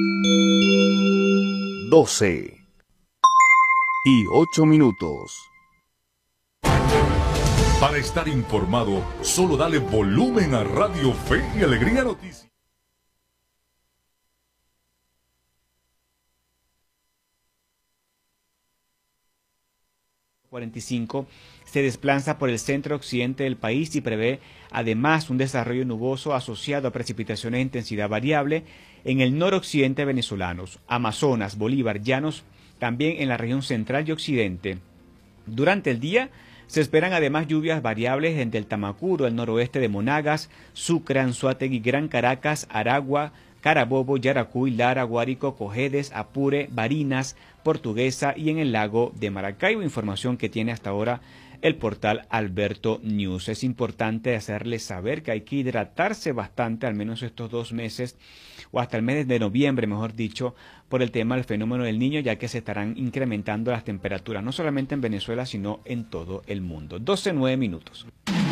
12:08. Para estar informado, solo dale volumen a Radio Fe y Alegría Noticias. Se desplaza por el centro occidente del país y prevé además un desarrollo nuboso asociado a precipitaciones de intensidad variable en el noroccidente venezolano, Amazonas, Bolívar, Llanos, también en la región central y occidente. Durante el día se esperan además lluvias variables entre el Tamacuro, el noroeste de Monagas, Sucre, Anzoátegui, Gran Caracas, Aragua, Carabobo, Yaracuy, Lara, Guárico, Cojedes, Apure, Barinas, Portuguesa y en el lago de Maracaibo. Información que tiene hasta ahora el portal Alberto News. Es importante hacerles saber que hay que hidratarse bastante, al menos estos 2 meses, o hasta el mes de noviembre, mejor dicho, por el tema del fenómeno del Niño, ya que se estarán incrementando las temperaturas, no solamente en Venezuela, sino en todo el mundo. 12:09.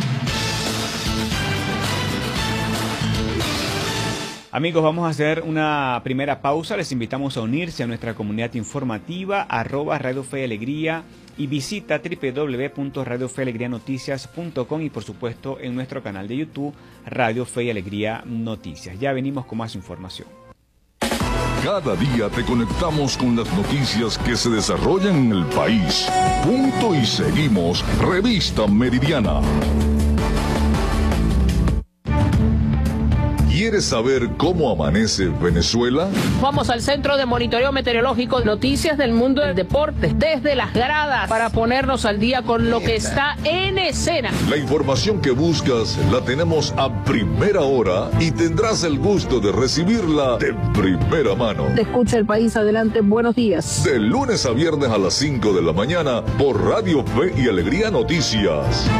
Amigos, vamos a hacer una primera pausa. Les invitamos a unirse a nuestra comunidad informativa, @Radio Fe y Alegría, y visita www.radiofealegrianoticias.com y por supuesto en nuestro canal de YouTube, Radio Fe y Alegría Noticias. Ya venimos con más información. Cada día te conectamos con las noticias que se desarrollan en el país. Punto y seguimos. Revista Meridiana. ¿Quieres saber cómo amanece Venezuela? Vamos al Centro de Monitoreo Meteorológico, noticias del mundo del deporte, desde las gradas, para ponernos al día con lo que está en escena. La información que buscas la tenemos a primera hora y tendrás el gusto de recibirla de primera mano. Te escucha el país, adelante, buenos días. De lunes a viernes a las 5 de la mañana por Radio Fe y Alegría Noticias.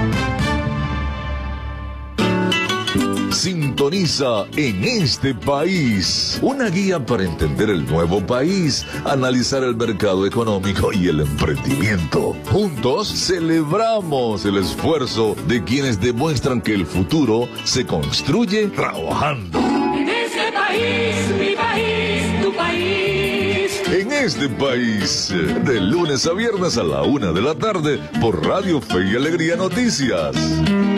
Sintoniza En Este País, una guía para entender el nuevo país, analizar el mercado económico y el emprendimiento. Juntos celebramos el esfuerzo de quienes demuestran que el futuro se construye trabajando. En este país, mi país, tu país. En Este País, de lunes a viernes a la 1 de la tarde por Radio Fe y Alegría Noticias.